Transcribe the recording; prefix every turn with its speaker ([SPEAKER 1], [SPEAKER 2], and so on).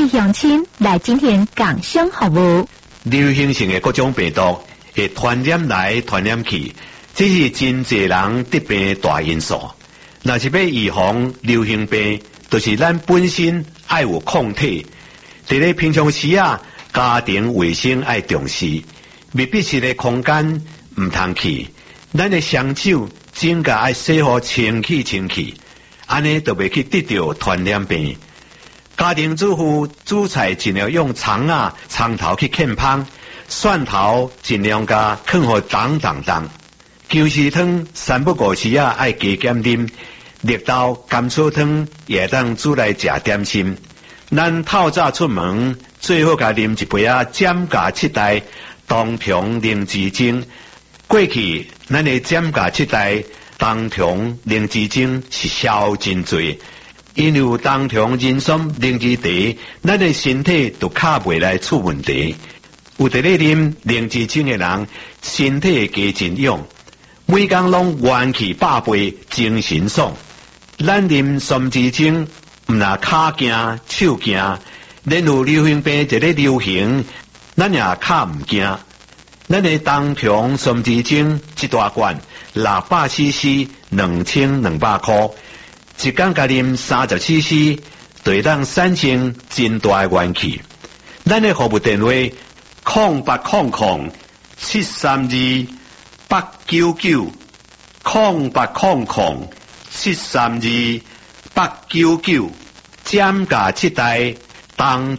[SPEAKER 1] 乡亲来今天讲声服务。
[SPEAKER 2] 流行性的各种病毒会传染来传染去，这是真侪人得病的大因素。若是要预防流行病，就是咱本身爱有抗体。伫咧平常时啊，家庭卫生爱重视，密闭式的空间唔通去。咱的双手指甲爱洗好清气，安尼就袂去得到传染病。家庭主妇煮菜尽量用葱头去欠芳，蒜头尽量加放好当。芎实汤3不5时啊爱加减啉，绿豆甘草汤也当煮来食点心。咱透早出门最好加啉一杯减价7代冬虫灵芝精。过去咱的减价7代冬虫灵芝精是销真多。因为有冬虫人参灵芝茶，咱的身体就卡袂来出问题。有伫咧啉灵芝精的人，身体加真勇，每工拢元气百倍，精神爽。咱啉参枝精，毋若骹惊手惊，连有流行病一咧流行，咱也卡毋惊。咱的冬虫参枝精一大罐600cc，2200块。一天加啉30cc，就会当产生真大的元气。咱的服务电话：0800-732-899，0800-732-899，减价7代冬